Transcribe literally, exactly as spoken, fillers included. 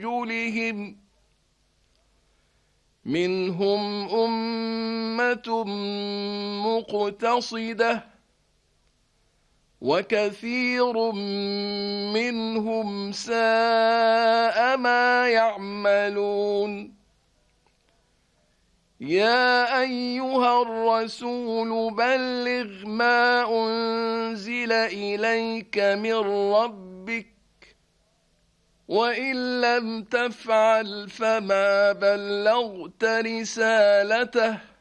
أرجلهم منهم أمة مقتصدة وكثير منهم ساء ما يعملون يا أيها الرسول بلغ ما أنزل إليك من ربك وإن لم تفعل فما بلغت رسالته